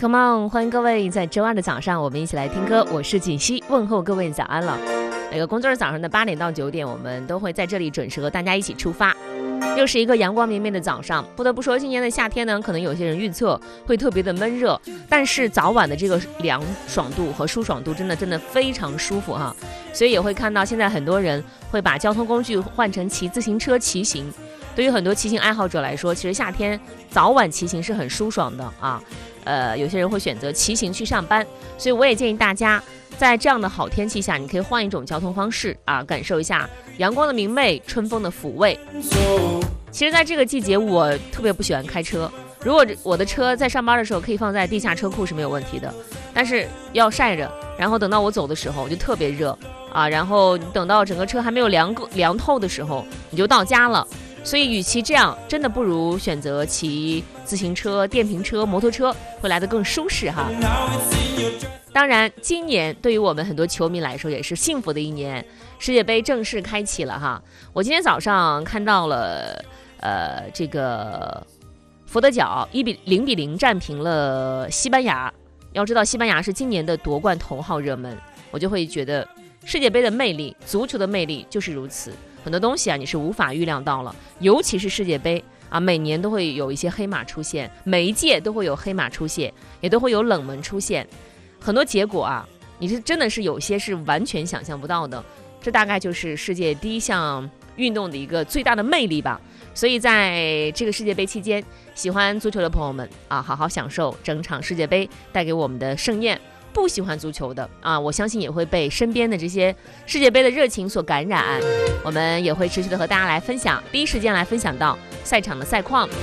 Come on， 欢迎各位在周二的早上，我们一起来听歌。我是锦溪，问候各位早安了。每个工作日早上的8点到9点，我们都会在这里准时和大家一起出发。又是一个阳光明媚的早上，不得不说，今年的夏天呢，可能有些人预测会特别的闷热，但是早晚的这个凉爽度和舒爽度真的非常舒服哈。所以也会看到现在很多人会把交通工具换成骑自行车骑行。对于很多骑行爱好者来说，其实夏天早晚骑行是很舒爽的啊。有些人会选择骑行去上班，所以我也建议大家在这样的好天气下，你可以换一种交通方式啊，感受一下阳光的明媚，春风的抚慰。其实在这个季节我特别不喜欢开车，如果我的车在上班的时候可以放在地下车库是没有问题的，但是要晒着，然后等到我走的时候就特别热啊，然后等到整个车还没有凉透的时候你就到家了。所以与其这样，真的不如选择骑自行车、电瓶车、摩托车，会来得更舒适哈。当然今年对于我们很多球迷来说也是幸福的一年，世界杯正式开启了哈。我今天早上看到了这个佛得角0-0战平了西班牙。要知道西班牙是今年的夺冠头号热门，我就会觉得世界杯的魅力，足球的魅力就是如此。很多东西啊，你是无法预料到了，尤其是世界杯啊，每年都会有一些黑马出现，每一届都会有黑马出现，也都会有冷门出现。很多结果啊，你是真的是有些是完全想象不到的。这大概就是世界第一项运动的一个最大的魅力吧。所以在这个世界杯期间，喜欢足球的朋友们啊，好好享受整场世界杯带给我们的盛宴。不喜欢足球的啊，我相信也会被身边的这些世界杯的热情所感染。我们也会持续的和大家来分享，第一时间来分享到赛场的赛况。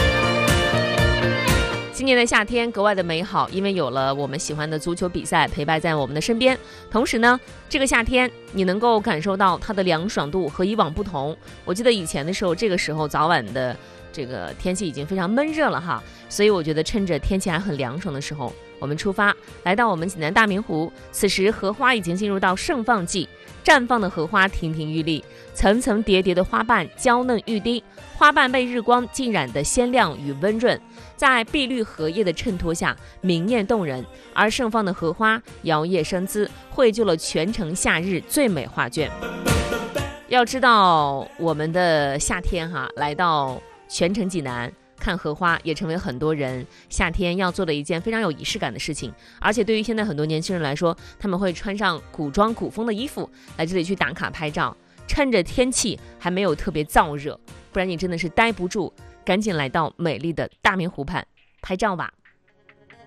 今年的夏天格外的美好，因为有了我们喜欢的足球比赛陪伴在我们的身边。同时呢，这个夏天你能够感受到它的凉爽度和以往不同。我记得以前的时候，这个时候早晚的这个天气已经非常闷热了哈，所以我觉得趁着天气还很凉爽的时候，我们出发来到我们济南大明湖。此时荷花已经进入到盛放季，绽放的荷花亭亭玉立，层层叠叠的花瓣娇嫩欲滴，花瓣被日光浸染的鲜亮与温润，在碧绿荷叶的衬托下明艳动人，而盛放的荷花摇曳生姿，绘就了全城夏日最美画卷。要知道我们的夏天哈，来到全城济南看荷花也成为很多人夏天要做的一件非常有仪式感的事情。而且对于现在很多年轻人来说，他们会穿上古装古风的衣服来这里去打卡拍照，趁着天气还没有特别燥热，不然你真的是待不住，赶紧来到美丽的大明湖畔拍照吧。